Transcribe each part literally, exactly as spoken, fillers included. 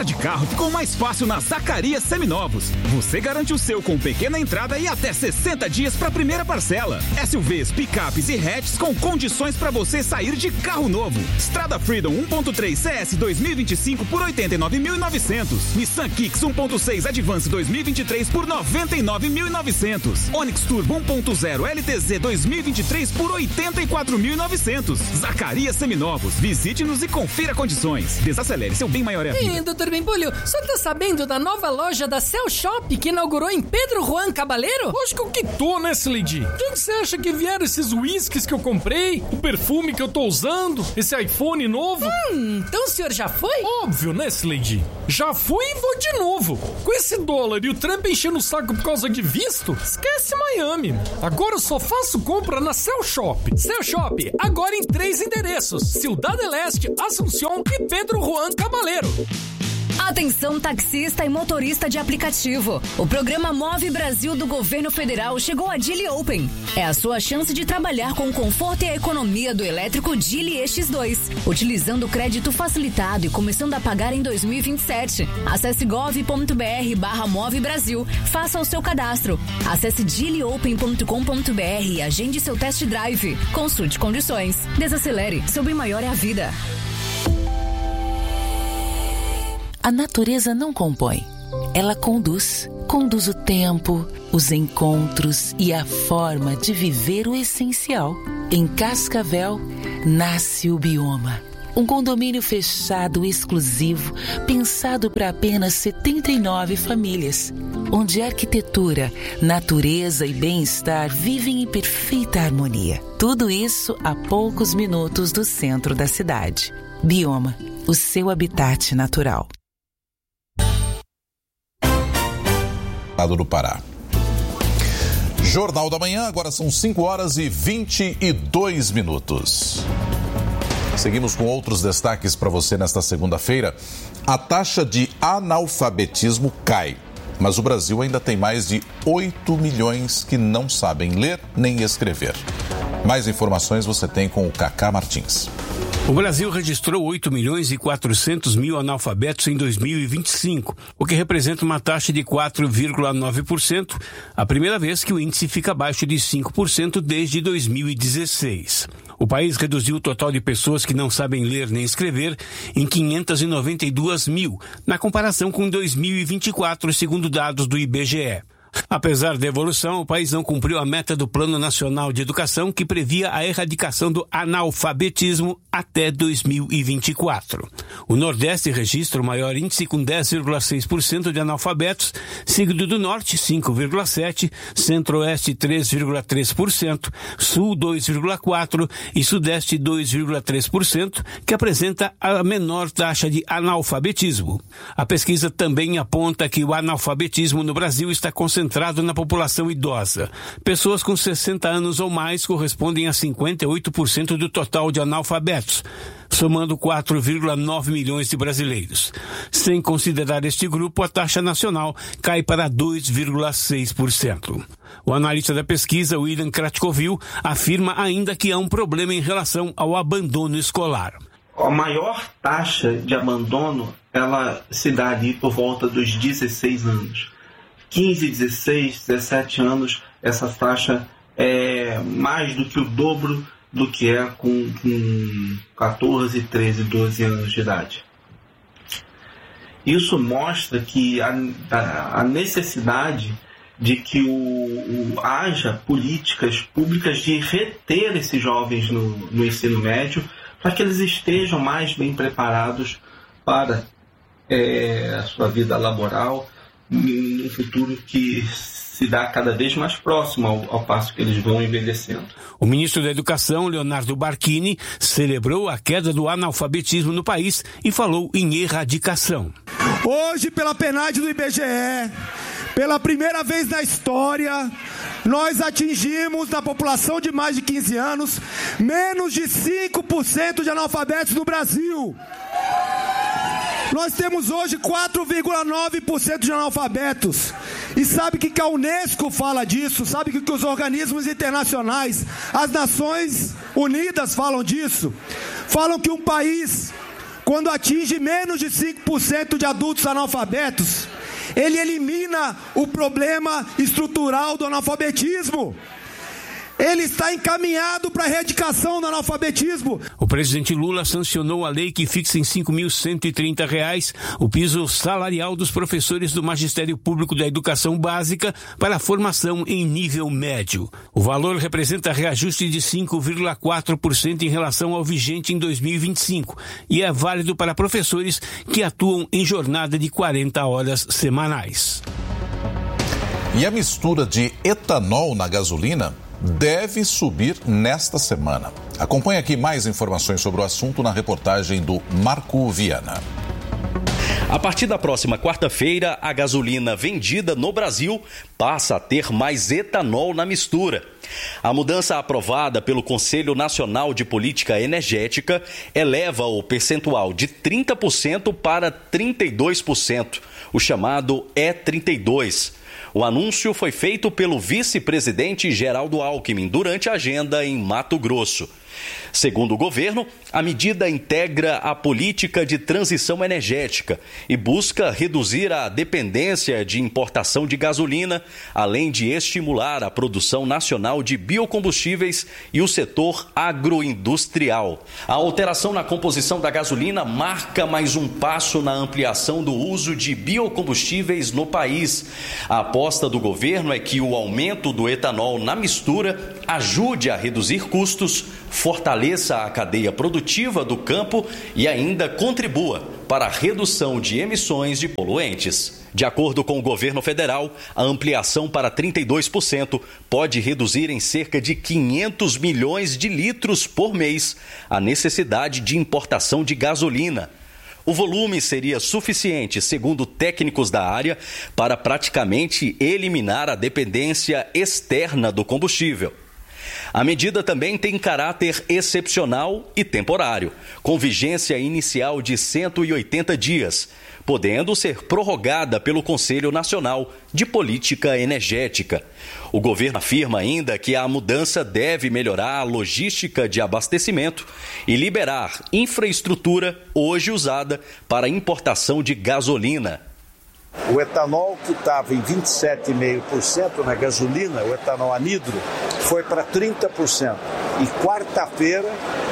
Trocar de carro ficou mais fácil na Zacarias Seminovos. Você garante o seu com pequena entrada e até sessenta dias para a primeira parcela. S U Vs, picapes e hatches com condições para você sair de carro novo. Strada Freedom um ponto três C S dois mil e vinte e cinco por oitenta e nove mil e novecentos. Nissan Kicks um ponto seis Advance dois mil e vinte e três por noventa e nove mil e novecentos. Onix Turbo um ponto zero L T Z dois mil e vinte e três por oitenta e quatro mil e novecentos. Zacarias Seminovos. Visite-nos e confira condições. Desacelere, seu bem maior é a vida. Ih, doutor Bimpolho, o senhor tá sabendo da nova loja da Cell Shop que inaugurou em Pedro Juan Cabaleiro? Lógico que tô, né, Slade? De onde você acha que vieram esses whiskies que eu comprei? O perfume que eu tô usando? Esse iPhone novo? Hum, então o senhor já foi? Óbvio, né, Slade? Já fui e vou de novo. Com esse dólar e o Trump enchendo o saco por causa de visto, esquece Miami. Agora eu só faço compra na Cell Shop. Cell Shop, agora em três endereços: Ciudad Leste, Assunción e Pedro Juan Cabaleiro. Atenção taxista e motorista de aplicativo. O programa Move Brasil do Governo Federal chegou a Geely Open. É a sua chance de trabalhar com o conforto e a economia do elétrico Geely E X dois, utilizando o crédito facilitado e começando a pagar em dois mil e vinte e sete. Acesse gov.br barra Move Brasil, faça o seu cadastro. Acesse geely open ponto com ponto br e agende seu test drive. Consulte condições. Desacelere, seu bem maior é a vida. A natureza não compõe, ela conduz. Conduz o tempo, os encontros e a forma de viver o essencial. Em Cascavel, nasce o Bioma. Um condomínio fechado exclusivo, pensado para apenas setenta e nove famílias. Onde arquitetura, natureza e bem-estar vivem em perfeita harmonia. Tudo isso a poucos minutos do centro da cidade. Bioma, o seu habitat natural. Do Pará. Jornal da Manhã, agora são cinco horas e vinte e dois minutos. Seguimos com outros destaques para você nesta segunda-feira. A taxa de analfabetismo cai, mas o Brasil ainda tem mais de oito milhões que não sabem ler nem escrever. Mais informações você tem com o Cacá Martins. O Brasil registrou oito milhões e quatrocentos mil analfabetos em dois mil e vinte e cinco, o que representa uma taxa de quatro vírgula nove por cento, a primeira vez que o índice fica abaixo de cinco por cento desde dois mil e dezesseis. O país reduziu o total de pessoas que não sabem ler nem escrever em quinhentos e noventa e dois mil, na comparação com dois mil e vinte e quatro, segundo dados do I B G E. Apesar da evolução, o país não cumpriu a meta do Plano Nacional de Educação, que previa a erradicação do analfabetismo até dois mil e vinte e quatro. O Nordeste registra o maior índice com dez vírgula seis por cento de analfabetos, seguido do Norte, cinco vírgula sete por cento, Centro-Oeste, três vírgula três por cento, Sul, dois vírgula quatro por cento e Sudeste, dois vírgula três por cento, que apresenta a menor taxa de analfabetismo. A pesquisa também aponta que o analfabetismo no Brasil está concentrado Concentrado na população idosa. Pessoas com sessenta anos ou mais correspondem a cinquenta e oito por cento do total de analfabetos, somando quatro vírgula nove milhões de brasileiros. Sem considerar este grupo, a taxa nacional cai para dois vírgula seis por cento. O analista da pesquisa, William Kratkovil, afirma ainda que há um problema em relação ao abandono escolar. A maior taxa de abandono, ela se dá ali por volta dos dezesseis anos. quinze, dezesseis, dezessete anos, essa taxa é mais do que o dobro do que é com, com catorze, treze, doze anos de idade. Isso mostra que a, a necessidade de que o, o, haja políticas públicas de reter esses jovens no, no ensino médio para que eles estejam mais bem preparados para é, a sua vida laboral, num futuro que se dá cada vez mais próximo ao, ao passo que eles vão envelhecendo. O ministro da Educação, Leonardo Barquini, celebrou a queda do analfabetismo no país e falou em erradicação. Hoje, pela PNAD do I B G E, pela primeira vez na história, nós atingimos, na população de mais de quinze anos, menos de cinco por cento de analfabetos no Brasil. Nós temos hoje quatro vírgula nove por cento de analfabetos. E sabe o que a Unesco fala disso? Sabe o que os organismos internacionais, as Nações Unidas falam disso? Falam que um país quando atinge menos de cinco por cento de adultos analfabetos, ele elimina o problema estrutural do analfabetismo. Ele está encaminhado para a erradicação do analfabetismo. O presidente Lula sancionou a lei que fixa em cinco mil cento e trinta reais o piso salarial dos professores do Magistério Público da Educação Básica para a formação em nível médio. O valor representa reajuste de cinco vírgula quatro por cento em relação ao vigente em dois mil e vinte e cinco e é válido para professores que atuam em jornada de quarenta horas semanais. E a mistura de etanol na gasolina deve subir nesta semana. Acompanhe aqui mais informações sobre o assunto na reportagem do Marco Viana. A partir da próxima quarta-feira, a gasolina vendida no Brasil passa a ter mais etanol na mistura. A mudança aprovada pelo Conselho Nacional de Política Energética eleva o percentual de trinta por cento para trinta e dois por cento, o chamado E trinta e dois. O anúncio foi feito pelo vice-presidente Geraldo Alckmin durante a agenda em Mato Grosso. Segundo o governo, a medida integra a política de transição energética e busca reduzir a dependência de importação de gasolina, além de estimular a produção nacional de biocombustíveis e o setor agroindustrial. A alteração na composição da gasolina marca mais um passo na ampliação do uso de biocombustíveis no país. A aposta do governo é que o aumento do etanol na mistura ajude a reduzir custos, fortaleça a cadeia produtiva do campo e ainda contribua para a redução de emissões de poluentes. De acordo com o governo federal, a ampliação para trinta e dois por cento pode reduzir em cerca de quinhentos milhões de litros por mês a necessidade de importação de gasolina. O volume seria suficiente, segundo técnicos da área, para praticamente eliminar a dependência externa do combustível. A medida também tem caráter excepcional e temporário, com vigência inicial de cento e oitenta dias, podendo ser prorrogada pelo Conselho Nacional de Política Energética. O governo afirma ainda que a mudança deve melhorar a logística de abastecimento e liberar infraestrutura hoje usada para importação de gasolina. O etanol, que estava em vinte e sete vírgula cinco por cento na gasolina, o etanol anidro, foi para trinta por cento. E quarta-feira,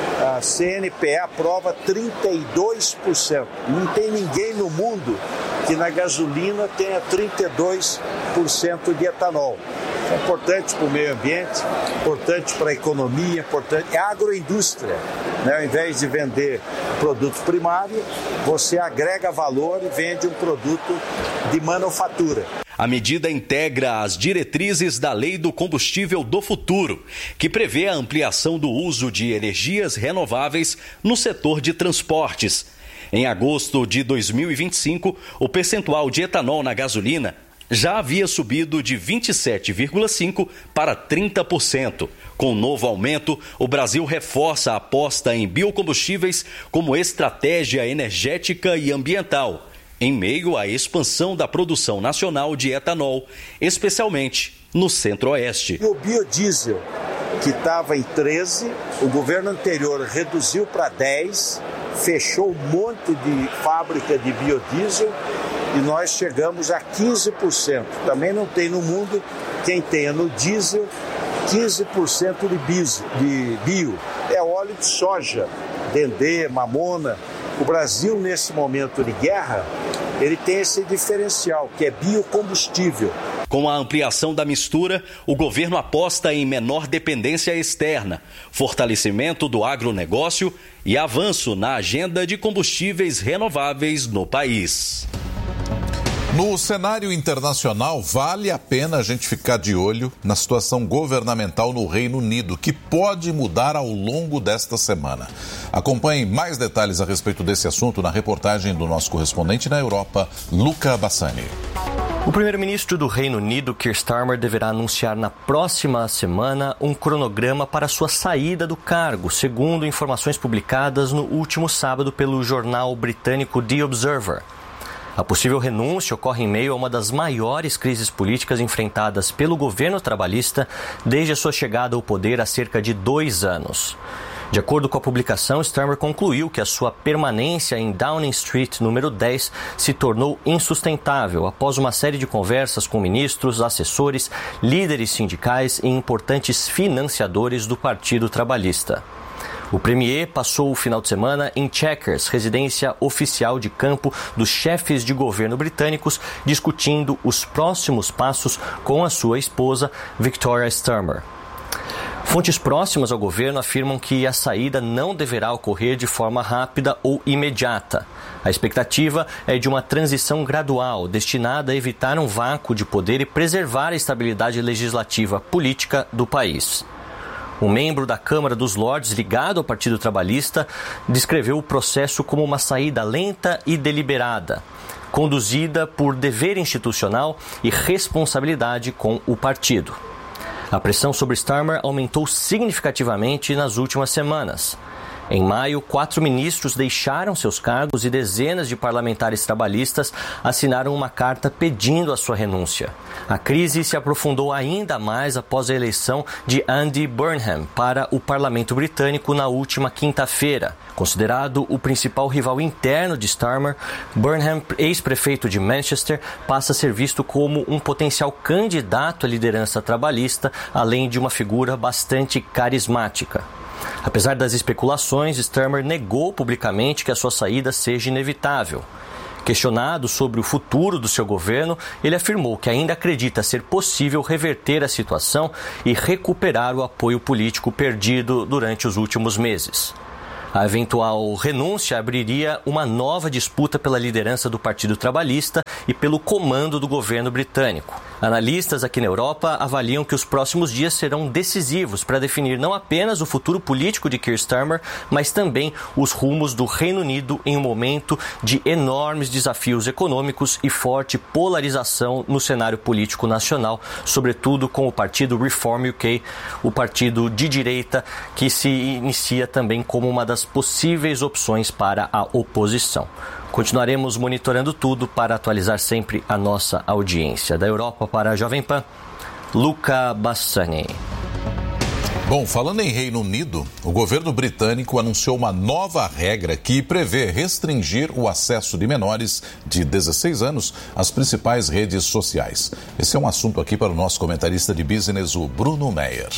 a C N P E aprova trinta e dois por cento. Não tem ninguém no mundo que na gasolina tenha trinta e dois por cento de etanol. É importante para o meio ambiente, importante para a economia, importante. É a agroindústria. Né? Ao invés de vender produto primário, você agrega valor e vende um produto de manufatura. A medida integra as diretrizes da Lei do Combustível do Futuro, que prevê a ampliação do uso de energias renováveis no setor de transportes. Em agosto de dois mil e vinte e cinco, o percentual de etanol na gasolina já havia subido de vinte e sete vírgula cinco por cento para trinta por cento. Com o novo aumento, o Brasil reforça a aposta em biocombustíveis como estratégia energética e ambiental, em meio à expansão da produção nacional de etanol, especialmente no Centro-Oeste. E o biodiesel, que estava em treze, o governo anterior reduziu para dez, fechou um monte de fábrica de biodiesel e nós chegamos a quinze por cento. Também não tem no mundo quem tenha no diesel quinze por cento de bio. É óleo de soja, dendê, mamona. O Brasil, nesse momento de guerra, ele tem esse diferencial, que é biocombustível. Com a ampliação da mistura, o governo aposta em menor dependência externa, fortalecimento do agronegócio e avanço na agenda de combustíveis renováveis no país. No cenário internacional, vale a pena a gente ficar de olho na situação governamental no Reino Unido, que pode mudar ao longo desta semana. Acompanhe mais detalhes a respeito desse assunto na reportagem do nosso correspondente na Europa, Luca Bassani. O primeiro-ministro do Reino Unido, Keir Starmer, deverá anunciar na próxima semana um cronograma para sua saída do cargo, segundo informações publicadas no último sábado pelo jornal britânico The Observer. A possível renúncia ocorre em meio a uma das maiores crises políticas enfrentadas pelo governo trabalhista desde a sua chegada ao poder há cerca de dois anos. De acordo com a publicação, Starmer concluiu que a sua permanência em Downing Street número dez se tornou insustentável após uma série de conversas com ministros, assessores, líderes sindicais e importantes financiadores do Partido Trabalhista. O premier passou o final de semana em Chequers, residência oficial de campo dos chefes de governo britânicos, discutindo os próximos passos com a sua esposa, Victoria Starmer. Fontes próximas ao governo afirmam que a saída não deverá ocorrer de forma rápida ou imediata. A expectativa é de uma transição gradual, destinada a evitar um vácuo de poder e preservar a estabilidade legislativa política do país. Um membro da Câmara dos Lordes, ligado ao Partido Trabalhista, descreveu o processo como uma saída lenta e deliberada, conduzida por dever institucional e responsabilidade com o partido. A pressão sobre Starmer aumentou significativamente nas últimas semanas. Em maio, quatro ministros deixaram seus cargos e dezenas de parlamentares trabalhistas assinaram uma carta pedindo a sua renúncia. A crise se aprofundou ainda mais após a eleição de Andy Burnham para o parlamento britânico na última quinta-feira. Considerado o principal rival interno de Starmer, Burnham, ex-prefeito de Manchester, passa a ser visto como um potencial candidato à liderança trabalhista, além de uma figura bastante carismática. Apesar das especulações, Starmer negou publicamente que a sua saída seja inevitável. Questionado sobre o futuro do seu governo, ele afirmou que ainda acredita ser possível reverter a situação e recuperar o apoio político perdido durante os últimos meses. A eventual renúncia abriria uma nova disputa pela liderança do Partido Trabalhista e pelo comando do governo britânico. Analistas aqui na Europa avaliam que os próximos dias serão decisivos para definir não apenas o futuro político de Keir Starmer, mas também os rumos do Reino Unido em um momento de enormes desafios econômicos e forte polarização no cenário político nacional, sobretudo com o partido Reform U K, o partido de direita que se inicia também como uma das possíveis opções para a oposição. Continuaremos monitorando tudo para atualizar sempre a nossa audiência. Da Europa para a Jovem Pan, Luca Bassani. Bom, falando em Reino Unido, o governo britânico anunciou uma nova regra que prevê restringir o acesso de menores de dezesseis anos às principais redes sociais. Esse é um assunto aqui para o nosso comentarista de business, o Bruno Meyer.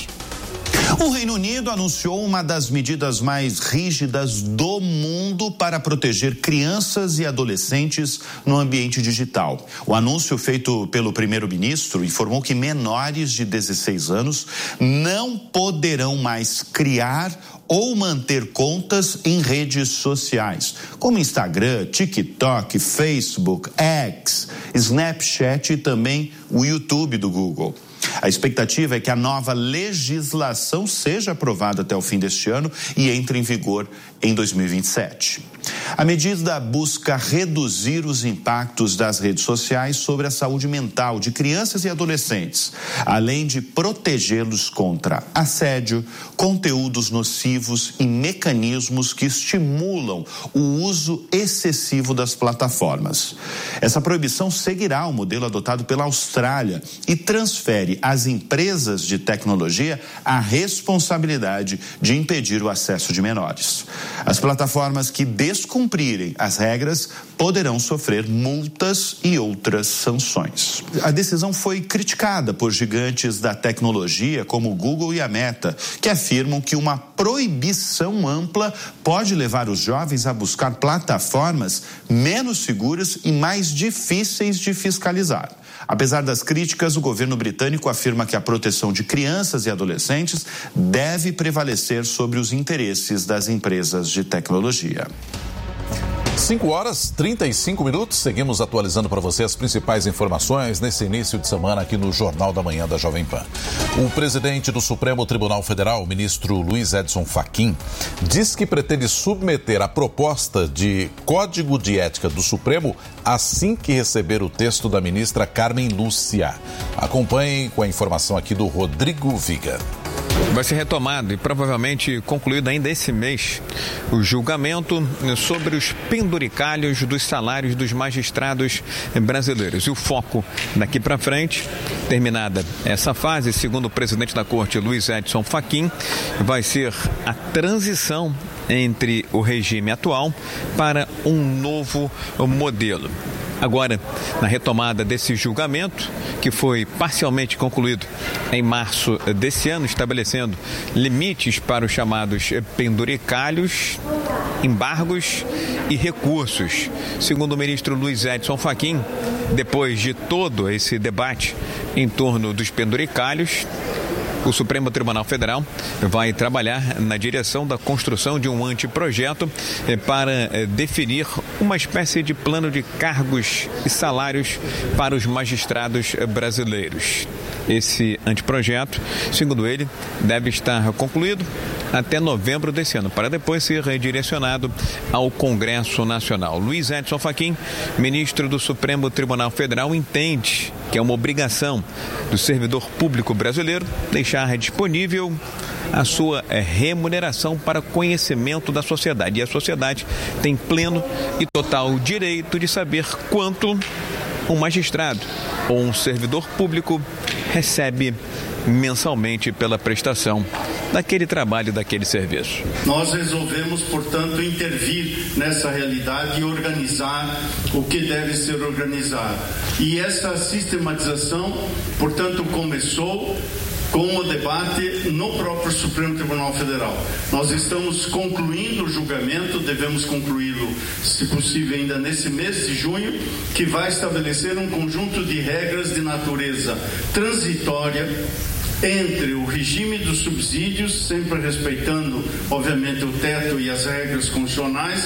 O Reino Unido anunciou uma das medidas mais rígidas do mundo para proteger crianças e adolescentes no ambiente digital. O anúncio feito pelo primeiro-ministro informou que menores de dezesseis anos não poderão mais criar ou manter contas em redes sociais, como Instagram, TikTok, Facebook, X, Snapchat e também o YouTube do Google. A expectativa é que a nova legislação seja aprovada até o fim deste ano e entre em vigor em dois mil e vinte e sete. A medida busca reduzir os impactos das redes sociais sobre a saúde mental de crianças e adolescentes, além de protegê-los contra assédio, conteúdos nocivos e mecanismos que estimulam o uso excessivo das plataformas. Essa proibição seguirá o modelo adotado pela Austrália e transfere às empresas de tecnologia a responsabilidade de impedir o acesso de menores. As plataformas que descumprirem as regras poderão sofrer multas e outras sanções. A decisão foi criticada por gigantes da tecnologia como o Google e a Meta, que afirmam que uma proibição ampla pode levar os jovens a buscar plataformas menos seguras e mais difíceis de fiscalizar. Apesar das críticas, o governo britânico afirma que a proteção de crianças e adolescentes deve prevalecer sobre os interesses das empresas de tecnologia. cinco horas e trinta e cinco minutos, seguimos atualizando para você as principais informações nesse início de semana aqui no Jornal da Manhã da Jovem Pan. O presidente do Supremo Tribunal Federal, o ministro Luiz Edson Fachin, diz que pretende submeter a proposta de Código de Ética do Supremo assim que receber o texto da ministra Carmen Lúcia. Acompanhem com a informação aqui do Rodrigo Viga. Vai ser retomado e provavelmente concluído ainda esse mês o julgamento sobre os penduricalhos dos salários dos magistrados brasileiros. E o foco daqui para frente, terminada essa fase, segundo o presidente da Corte, Luiz Edson Fachin, vai ser a transição entre o regime atual para um novo modelo. Agora, na retomada desse julgamento, que foi parcialmente concluído em março desse ano, estabelecendo limites para os chamados penduricalhos, embargos e recursos. Segundo o ministro Luiz Edson Fachin, depois de todo esse debate em torno dos penduricalhos, o Supremo Tribunal Federal vai trabalhar na direção da construção de um anteprojeto para definir uma espécie de plano de cargos e salários para os magistrados brasileiros. Esse anteprojeto, segundo ele, deve estar concluído até novembro desse ano, para depois ser redirecionado ao Congresso Nacional. Luiz Edson Fachin, ministro do Supremo Tribunal Federal, entende que é uma obrigação do servidor público brasileiro deixar disponível a sua remuneração para conhecimento da sociedade. E a sociedade tem pleno e total direito de saber quanto um magistrado ou um servidor público recebe mensalmente pela prestação daquele trabalho, daquele serviço. Nós resolvemos, portanto, intervir nessa realidade e organizar o que deve ser organizado. E essa sistematização, portanto, começou com o debate no próprio Supremo Tribunal Federal. Nós estamos concluindo o julgamento, devemos concluí-lo, se possível, ainda nesse mês de junho, que vai estabelecer um conjunto de regras de natureza transitória entre o regime dos subsídios, sempre respeitando, obviamente, o teto e as regras constitucionais,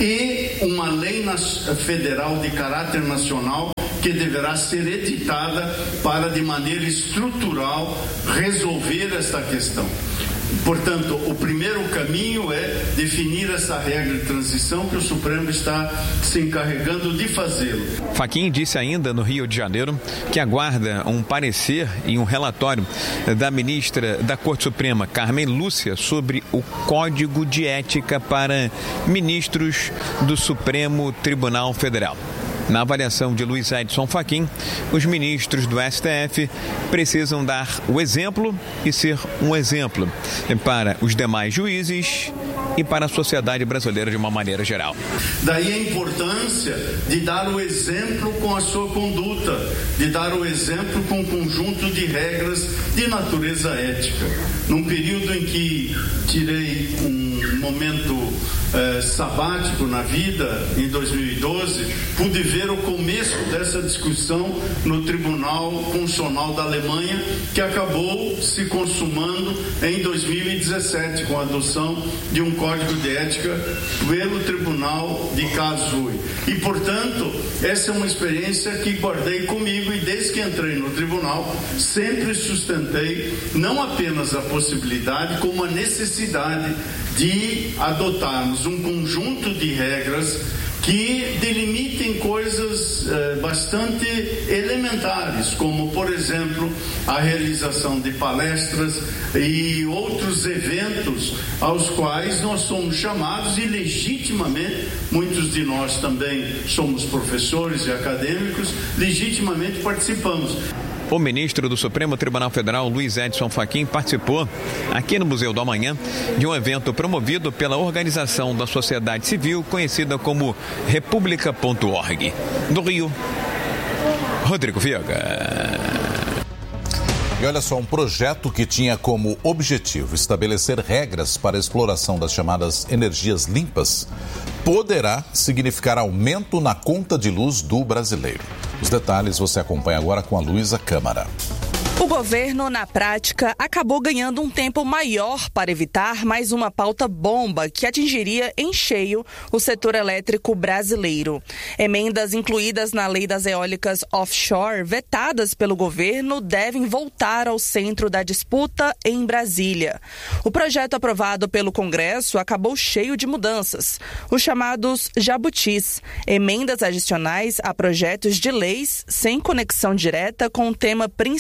e uma lei federal de caráter nacional que deverá ser editada para, de maneira estrutural, resolver esta questão. Portanto, o primeiro caminho é definir essa regra de transição que o Supremo está se encarregando de fazê-lo. Fachin disse ainda no Rio de Janeiro que aguarda um parecer e um relatório da ministra da Corte Suprema, Carmen Lúcia, sobre o Código de Ética para ministros do Supremo Tribunal Federal. Na avaliação de Luiz Edson Fachin, os ministros do S T F precisam dar o exemplo e ser um exemplo para os demais juízes e para a sociedade brasileira de uma maneira geral. Daí a importância de dar o exemplo com a sua conduta, de dar o exemplo com um conjunto de regras de natureza ética. Num período em que tirei um momento eh, sabático na vida, em dois mil e doze, pude ver o começo dessa discussão no Tribunal Constitucional da Alemanha, que acabou se consumando em dois mil e dezessete, com a adoção de um Código de Ética pelo Tribunal de Karlsruhe. E, portanto, essa é uma experiência que guardei comigo e, desde que entrei no tribunal, sempre sustentei não apenas a possibilidade, como a necessidade de adotarmos um conjunto de regras que delimitem coisas eh, bastante elementares, como, por exemplo, a realização de palestras e outros eventos aos quais nós somos chamados e legitimamente, muitos de nós também somos professores e acadêmicos, legitimamente participamos. O ministro do Supremo Tribunal Federal, Luiz Edson Fachin, participou aqui no Museu do Amanhã de um evento promovido pela organização da sociedade civil conhecida como república ponto org. Do Rio, Rodrigo Viega. E olha só, um projeto que tinha como objetivo estabelecer regras para a exploração das chamadas energias limpas poderá significar aumento na conta de luz do brasileiro. Os detalhes você acompanha agora com a Luísa Câmara. O governo, na prática, acabou ganhando um tempo maior para evitar mais uma pauta bomba que atingiria em cheio o setor elétrico brasileiro. Emendas incluídas na lei das eólicas offshore, vetadas pelo governo, devem voltar ao centro da disputa em Brasília. O projeto aprovado pelo Congresso acabou cheio de mudanças, os chamados jabutis, emendas adicionais a projetos de leis sem conexão direta com o tema principal do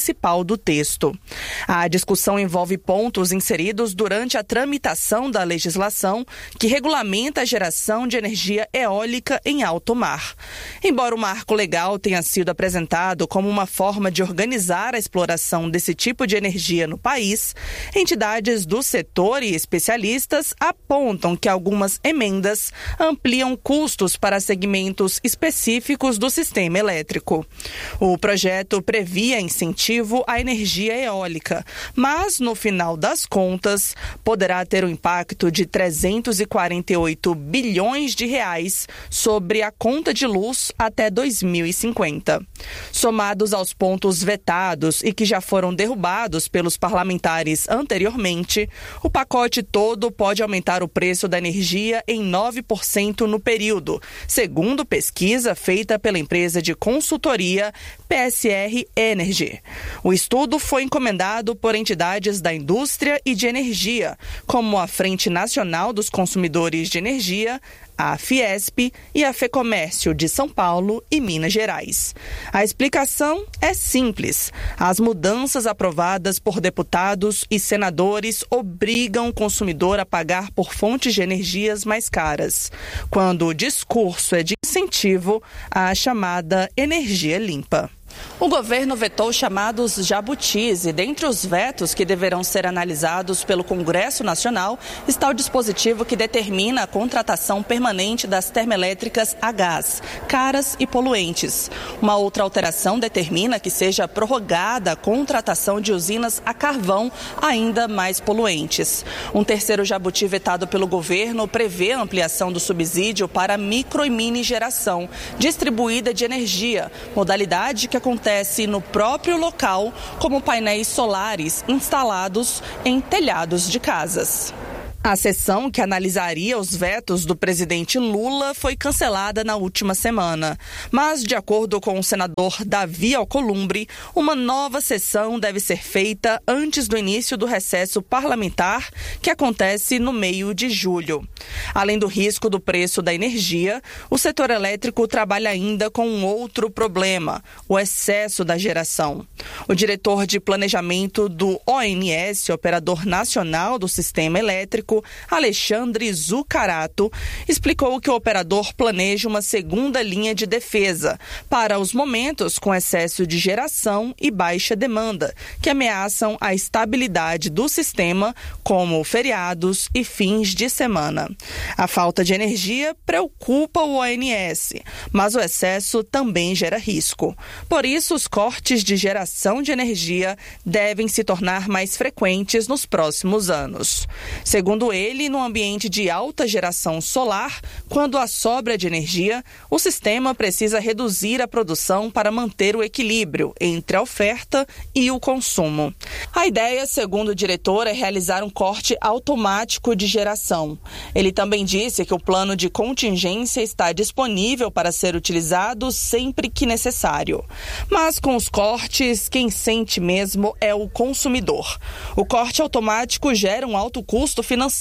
do texto. A discussão envolve pontos inseridos durante a tramitação da legislação que regulamenta a geração de energia eólica em alto mar. Embora o marco legal tenha sido apresentado como uma forma de organizar a exploração desse tipo de energia no país, entidades do setor e especialistas apontam que algumas emendas ampliam custos para segmentos específicos do sistema elétrico. O projeto previa incentivo à energia eólica, mas, no final das contas, poderá ter um impacto de trezentos e quarenta e oito bilhões de reais sobre a conta de luz até dois mil e cinquenta. Somados aos pontos vetados e que já foram derrubados pelos parlamentares anteriormente, o pacote todo pode aumentar o preço da energia em nove por cento no período, segundo pesquisa feita pela empresa de consultoria P S R Energy. O estudo foi encomendado por entidades da indústria e de energia, como a Frente Nacional dos Consumidores de Energia, a Fiesp e a Fecomércio de São Paulo e Minas Gerais. A explicação é simples. As mudanças aprovadas por deputados e senadores obrigam o consumidor a pagar por fontes de energias mais caras, quando o discurso é de incentivo à chamada energia limpa. O governo vetou chamados jabutis e, dentre os vetos que deverão ser analisados pelo Congresso Nacional, está o dispositivo que determina a contratação permanente das termoelétricas a gás, caras e poluentes. Uma outra alteração determina que seja prorrogada a contratação de usinas a carvão ainda mais poluentes. Um terceiro jabuti vetado pelo governo prevê a ampliação do subsídio para micro e mini geração distribuída de energia, modalidade que acontece no próprio local, como painéis solares instalados em telhados de casas. A sessão que analisaria os vetos do presidente Lula foi cancelada na última semana. Mas, de acordo com o senador Davi Alcolumbre, uma nova sessão deve ser feita antes do início do recesso parlamentar, que acontece no meio de julho. Além do risco do preço da energia, o setor elétrico trabalha ainda com um outro problema, o excesso da geração. O diretor de planejamento do O N S, Operador Nacional do Sistema Elétrico, Alexandre Zucarato, explicou que o operador planeja uma segunda linha de defesa para os momentos com excesso de geração e baixa demanda, que ameaçam a estabilidade do sistema, como feriados e fins de semana. A falta de energia preocupa o O N S, mas o excesso também gera risco. Por isso, os cortes de geração de energia devem se tornar mais frequentes nos próximos anos. Segundo ele, no ambiente de alta geração solar, quando há sobra de energia, o sistema precisa reduzir a produção para manter o equilíbrio entre a oferta e o consumo. A ideia, segundo o diretor, é realizar um corte automático de geração. Ele também disse que o plano de contingência está disponível para ser utilizado sempre que necessário. Mas com os cortes, quem sente mesmo é o consumidor. O corte automático gera um alto custo financeiro.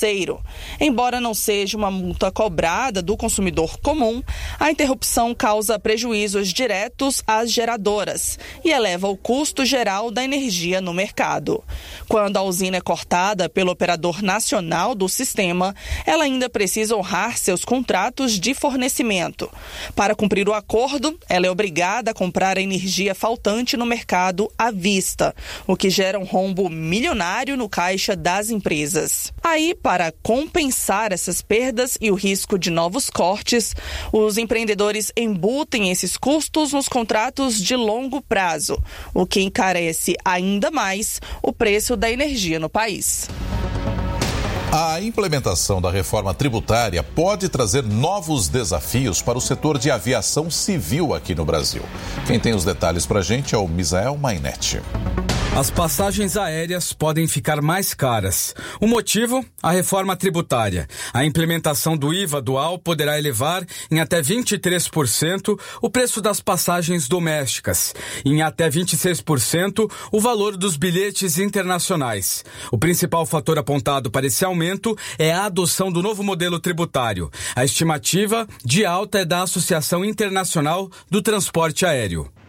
Embora não seja uma multa cobrada do consumidor comum, a interrupção causa prejuízos diretos às geradoras e eleva o custo geral da energia no mercado. Quando a usina é cortada pelo operador nacional do sistema, ela ainda precisa honrar seus contratos de fornecimento. Para cumprir o acordo, ela é obrigada a comprar a energia faltante no mercado à vista, o que gera um rombo milionário no caixa das empresas. Aí, para compensar essas perdas e o risco de novos cortes, os empreendedores embutem esses custos nos contratos de longo prazo, o que encarece ainda mais o preço da energia no país. A implementação da reforma tributária pode trazer novos desafios para o setor de aviação civil aqui no Brasil. Quem tem os detalhes para a gente é o Misael Mainetti. As passagens aéreas podem ficar mais caras. O motivo? A reforma tributária. A implementação do I V A dual poderá elevar em até vinte e três por cento o preço das passagens domésticas e em até vinte e seis por cento o valor dos bilhetes internacionais. O principal fator apontado para esse aumento é a adoção do novo modelo tributário. A estimativa de alta é da Associação Internacional do Transporte Aéreo.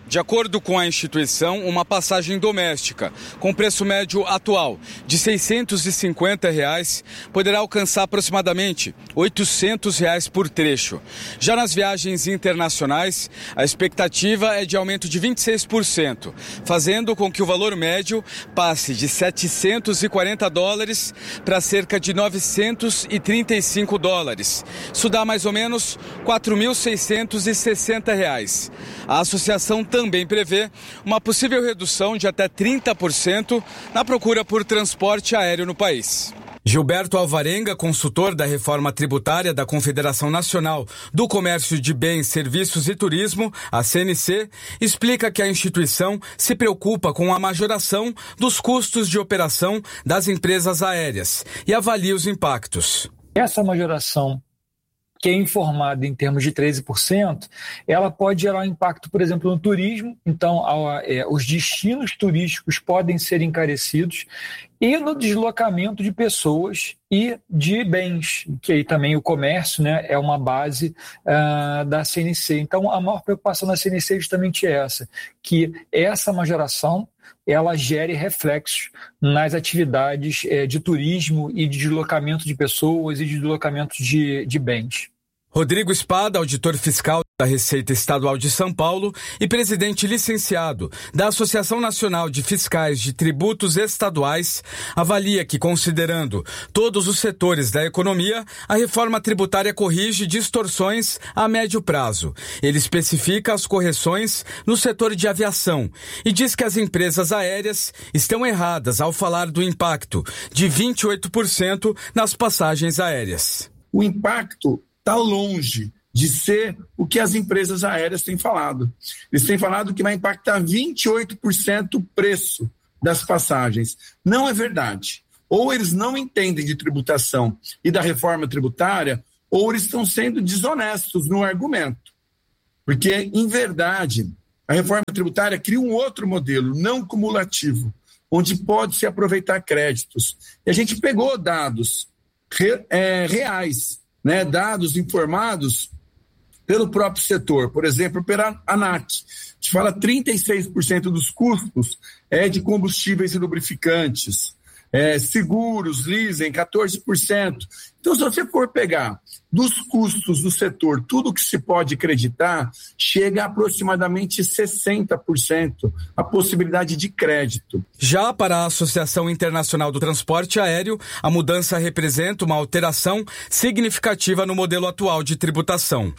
De acordo com a instituição, uma passagem doméstica com preço médio atual de seiscentos e cinquenta reais poderá alcançar aproximadamente oitocentos reais por trecho. Já nas viagens internacionais, a expectativa é de aumento de vinte e seis por cento, fazendo com que o valor médio passe de setecentos e quarenta dólares para cerca de novecentos e trinta e cinco dólares. Isso dá mais ou menos quatro mil seiscentos e sessenta reais. A associação também também prevê uma possível redução de até trinta por cento na procura por transporte aéreo no país. Gilberto Alvarenga, consultor da reforma tributária da Confederação Nacional do Comércio de Bens, Serviços e Turismo, a C N C, explica que a instituição se preocupa com a majoração dos custos de operação das empresas aéreas e avalia os impactos. Essa majoração, que é informada em termos de treze por cento, ela pode gerar um impacto, por exemplo, no turismo. Então, é, os destinos turísticos podem ser encarecidos e no deslocamento de pessoas e de bens, que aí também o comércio, né, é uma base uh, da C N C. Então, a maior preocupação da C N C é justamente essa, que essa majoração ela gere reflexos nas atividades eh, de turismo e de deslocamento de pessoas e de deslocamento de, de bens. Rodrigo Espada, auditor fiscal da Receita Estadual de São Paulo e presidente licenciado da Associação Nacional de Fiscais de Tributos Estaduais, avalia que, considerando todos os setores da economia, a reforma tributária corrige distorções a médio prazo. Ele especifica as correções no setor de aviação e diz que as empresas aéreas estão erradas ao falar do impacto de vinte e oito por cento nas passagens aéreas. O impacto está longe de ser o que as empresas aéreas têm falado. Eles têm falado que vai impactar vinte e oito por cento o preço das passagens. Não é verdade. Ou eles não entendem de tributação e da reforma tributária, ou eles estão sendo desonestos no argumento. Porque, em verdade, a reforma tributária cria um outro modelo, não cumulativo, onde pode-se aproveitar créditos. E a gente pegou dados re, é, reais, né, dados informados pelo próprio setor, por exemplo, pela ANAC, que fala trinta e seis por cento dos custos é de combustíveis e lubrificantes, é, seguros, leasing, quatorze por cento. Então, se você for pegar dos custos do setor, tudo que se pode acreditar, chega a aproximadamente sessenta por cento a possibilidade de crédito. Já para a Associação Internacional do Transporte Aéreo, a mudança representa uma alteração significativa no modelo atual de tributação.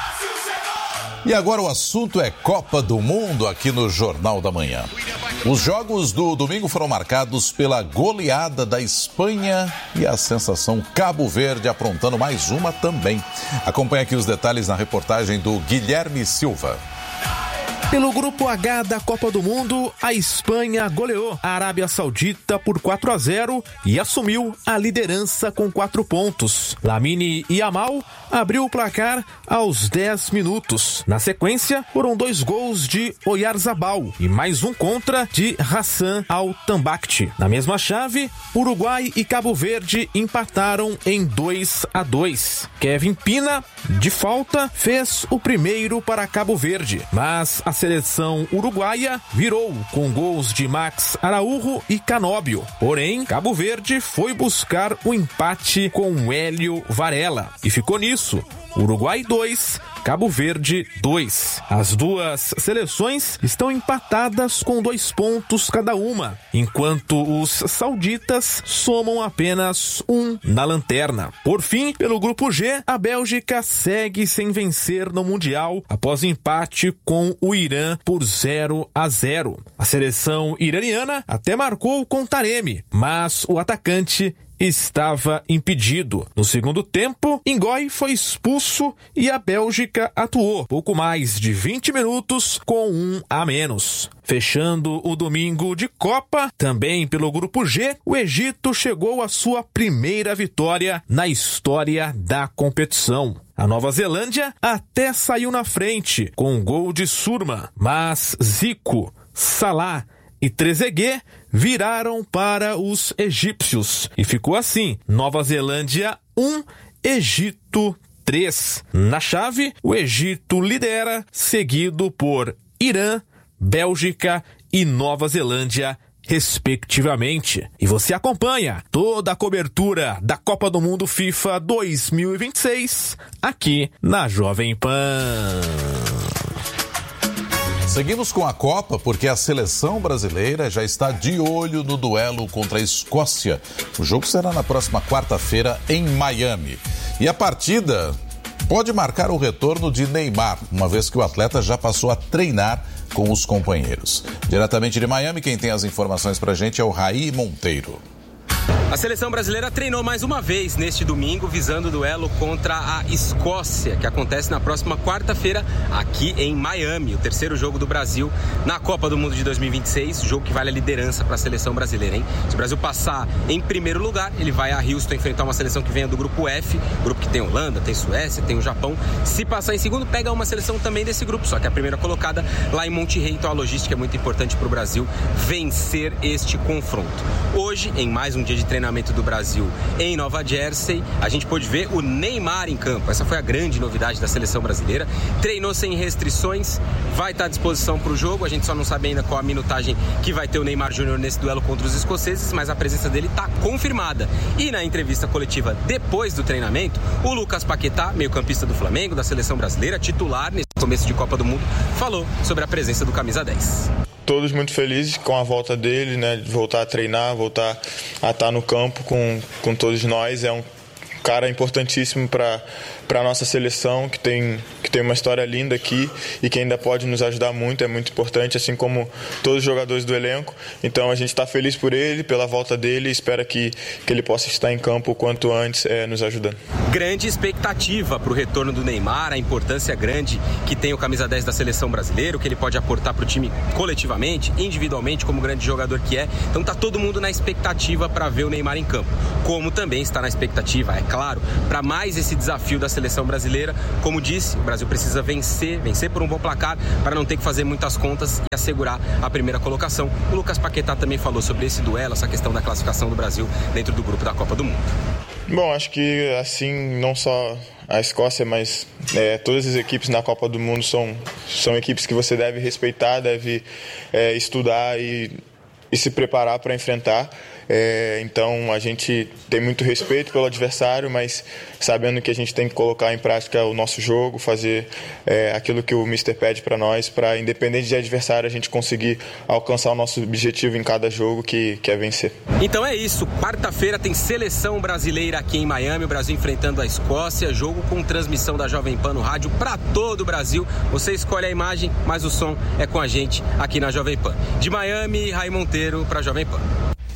E agora o assunto é Copa do Mundo aqui no Jornal da Manhã. Os jogos do domingo foram marcados pela goleada da Espanha e a sensação Cabo Verde aprontando mais uma também. Acompanhe aqui os detalhes na reportagem do Guilherme Silva. Pelo grupo H da Copa do Mundo, a Espanha goleou a Arábia Saudita por quatro a zero e assumiu a liderança com quatro pontos. Lamine Yamal abriu o placar aos dez minutos. Na sequência, foram dois gols de Oyarzabal e mais um contra de Hassan Al-Tambakti. Na mesma chave, Uruguai e Cabo Verde empataram em dois a dois. Kevin Pina, de falta, fez o primeiro para Cabo Verde, mas a seleção uruguaia virou com gols de Max Araújo e Canóbio. Porém, Cabo Verde foi buscar o empate com Hélio Varela e ficou nisso. Uruguai dois, Cabo Verde dois. As duas seleções estão empatadas com dois pontos cada uma, enquanto os sauditas somam apenas um na lanterna. Por fim, pelo grupo G, a Bélgica segue sem vencer no Mundial após empate com o Irã por zero a zero. A seleção iraniana até marcou com Taremi, mas o atacante estava impedido. No segundo tempo, Ngoy foi expulso e a Bélgica atuou pouco mais de vinte minutos com um a menos. Fechando o domingo de Copa, também pelo grupo G, o Egito chegou à sua primeira vitória na história da competição. A Nova Zelândia até saiu na frente com um gol de Surma, mas Zico, Salah e Trezeguet viraram para os egípcios. E ficou assim, Nova Zelândia um, Egito três. Na chave, o Egito lidera, seguido por Irã, Bélgica e Nova Zelândia, respectivamente. E você acompanha toda a cobertura da Copa do Mundo FIFA dois mil e vinte e seis aqui na Jovem Pan. Seguimos com a Copa porque a seleção brasileira já está de olho no duelo contra a Escócia. O jogo será na próxima quarta-feira em Miami. E a partida pode marcar o retorno de Neymar, uma vez que o atleta já passou a treinar com os companheiros. Diretamente de Miami, quem tem as informações pra gente é o Raí Monteiro. A seleção brasileira treinou mais uma vez neste domingo, visando o duelo contra a Escócia, que acontece na próxima quarta-feira aqui em Miami, o terceiro jogo do Brasil na Copa do Mundo de dois mil e vinte e seis, jogo que vale a liderança para a seleção brasileira, hein? Se o Brasil passar em primeiro lugar, ele vai a Houston enfrentar uma seleção que venha do grupo F, grupo que tem Holanda, tem Suécia, tem o Japão. Se passar em segundo, pega uma seleção também desse grupo, só que a primeira colocada lá em Monterrey, então a logística é muito importante para o Brasil vencer este confronto. Hoje, em mais um dia de treinamento do Brasil em Nova Jersey, a gente pôde ver o Neymar em campo. Essa foi a grande novidade da seleção brasileira. Treinou sem restrições, vai estar à disposição para o jogo. A gente só não sabe ainda qual a minutagem que vai ter o Neymar Júnior nesse duelo contra os escoceses, mas a presença dele está confirmada. E na entrevista coletiva depois do treinamento, o Lucas Paquetá, meio-campista do Flamengo, da seleção brasileira, titular nesse começo de Copa do Mundo, falou sobre a presença do camisa dez. Todos muito felizes com a volta dele, né? De voltar a treinar, voltar a estar no campo com, com todos nós. É um cara importantíssimo para para a nossa seleção, que tem, que tem uma história linda aqui e que ainda pode nos ajudar muito, é muito importante, assim como todos os jogadores do elenco. Então a gente está feliz por ele, pela volta dele, e espera que, que ele possa estar em campo o quanto antes, é, nos ajudando. Grande expectativa para o retorno do Neymar, a importância grande que tem o camisa dez da seleção brasileira, o que ele pode aportar para o time coletivamente, individualmente, como grande jogador que é. Então tá todo mundo na expectativa para ver o Neymar em campo, como também está na expectativa, é claro, para mais esse desafio da seleção brasileira. Como disse, o Brasil precisa vencer, vencer por um bom placar para não ter que fazer muitas contas e assegurar a primeira colocação. O Lucas Paquetá também falou sobre esse duelo, essa questão da classificação do Brasil dentro do grupo da Copa do Mundo. Bom, acho que assim, não só a Escócia, mas é, todas as equipes na Copa do Mundo são, são equipes que você deve respeitar, deve é, estudar e, e se preparar para enfrentar. É, então a gente tem muito respeito pelo adversário, mas sabendo que a gente tem que colocar em prática o nosso jogo, fazer é, aquilo que o mister pede para nós, para independente de adversário a gente conseguir alcançar o nosso objetivo em cada jogo, que, que é vencer. Então é isso, quarta-feira tem seleção brasileira aqui em Miami, o Brasil enfrentando a Escócia, jogo com transmissão da Jovem Pan no rádio para todo o Brasil. Você escolhe a imagem, mas o som é com a gente aqui na Jovem Pan. De Miami, Raí Monteiro para a Jovem Pan.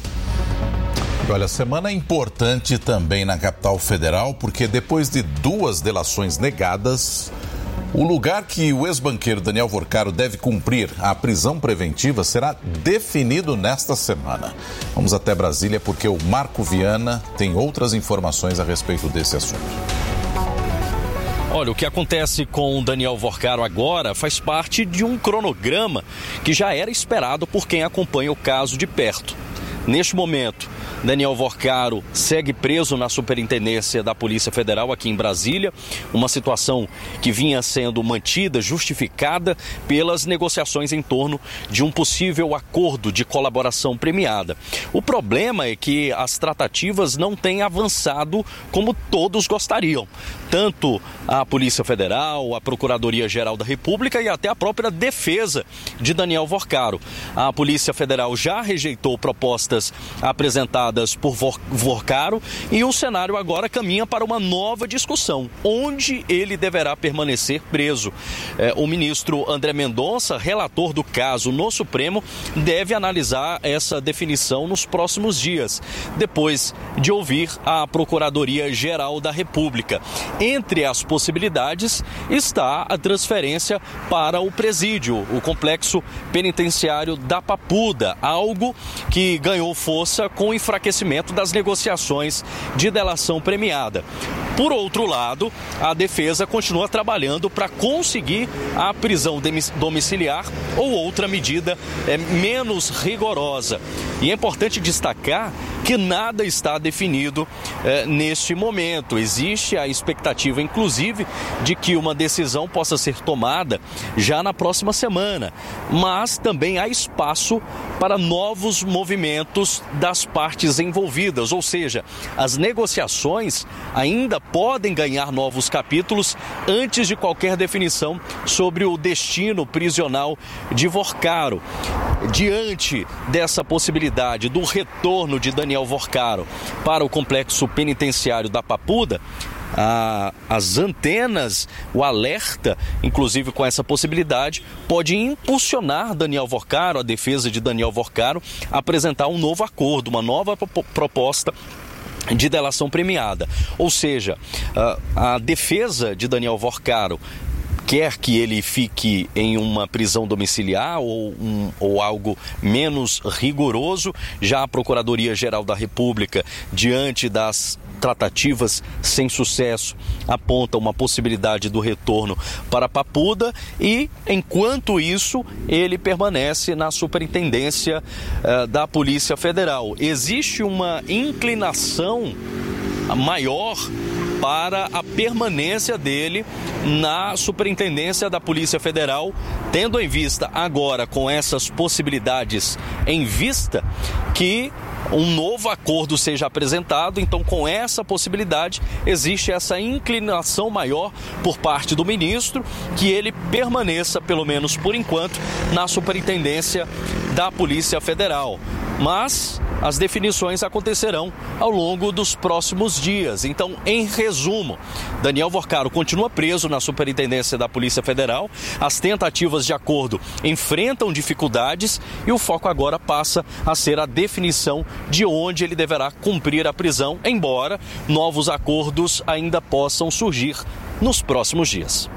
Olha, semana importante também na capital federal, porque depois de duas delações negadas, o lugar que o ex-banqueiro Daniel Vorcaro deve cumprir a prisão preventiva será definido nesta semana. Vamos até Brasília porque o Marco Viana tem outras informações a respeito desse assunto. Olha, o que acontece com o Daniel Vorcaro agora faz parte de um cronograma que já era esperado por quem acompanha o caso de perto. Neste momento, Daniel Vorcaro segue preso na Superintendência da Polícia Federal aqui em Brasília, uma situação que vinha sendo mantida, justificada pelas negociações em torno de um possível acordo de colaboração premiada. O problema é que as tratativas não têm avançado como todos gostariam. Tanto a Polícia Federal, a Procuradoria-Geral da República e até a própria defesa de Daniel Vorcaro. A Polícia Federal já rejeitou propostas apresentadas por Vorcaro e o cenário agora caminha para uma nova discussão, onde ele deverá permanecer preso. É, o ministro André Mendonça, relator do caso no Supremo, deve analisar essa definição nos próximos dias, depois de ouvir a Procuradoria-Geral da República. Entre as possibilidades está a transferência para o presídio, o complexo penitenciário da Papuda, algo que ganhou força com o enfraquecimento das negociações de delação premiada. Por outro lado, a defesa continua trabalhando para conseguir a prisão domiciliar ou outra medida é, menos rigorosa. E é importante destacar porque nada está definido eh, neste momento. Existe a expectativa, inclusive, de que uma decisão possa ser tomada já na próxima semana, mas também há espaço para novos movimentos das partes envolvidas, ou seja, as negociações ainda podem ganhar novos capítulos antes de qualquer definição sobre o destino prisional de Vorcaro. Diante dessa possibilidade do retorno de Daniel Vorcaro para o complexo penitenciário da Papuda, A, as antenas, o alerta, inclusive com essa possibilidade, pode impulsionar Daniel Vorcaro, a defesa de Daniel Vorcaro, a apresentar um novo acordo, uma nova proposta de delação premiada. Ou seja, a, a defesa de Daniel Vorcaro quer que ele fique em uma prisão domiciliar ou, um, ou algo menos rigoroso. Já a Procuradoria-Geral da República, diante das tratativas sem sucesso, aponta uma possibilidade do retorno para Papuda e, enquanto isso, ele permanece na superintendência uh, da Polícia Federal. Existe uma inclinação maior para a permanência dele na superintendência da Polícia Federal, tendo em vista agora, com essas possibilidades em vista, que um novo acordo seja apresentado. Então, com essa possibilidade, existe essa inclinação maior por parte do ministro que ele permaneça, pelo menos por enquanto, na superintendência da Polícia Federal. Mas as definições acontecerão ao longo dos próximos dias. Então, em resumo, Daniel Vorcaro continua preso na superintendência da Polícia Federal, as tentativas de acordo enfrentam dificuldades e o foco agora passa a ser a definição de onde ele deverá cumprir a prisão, embora novos acordos ainda possam surgir nos próximos dias.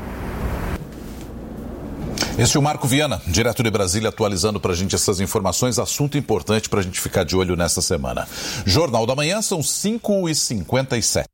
Este é o Marco Viana, direto de Brasília, atualizando para a gente essas informações, assunto importante para a gente ficar de olho nesta semana. Jornal da Manhã, são cinco e cinquenta e sete.